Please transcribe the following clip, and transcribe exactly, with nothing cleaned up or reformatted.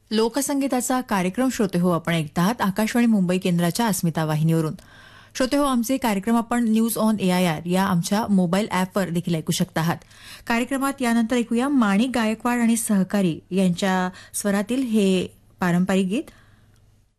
लोकसंगीताचा कार्यक्रम श्रोते हो आपण ऐकत आहात आकाशवाणी मुंबई केंद्राच्या अस्मिता वाहिनीवरून. श्रोते हो, आमचे कार्यक्रम आपण न्यूज ऑन एआयआर या आमच्या मोबाईल ॲपवर देखील ऐकू शकता आहात. कार्यक्रमात यानंतर ऐकूया माणिक गायकवाड आणि सहकारी यांच्या स्वरातील हे पारंपरिक गीत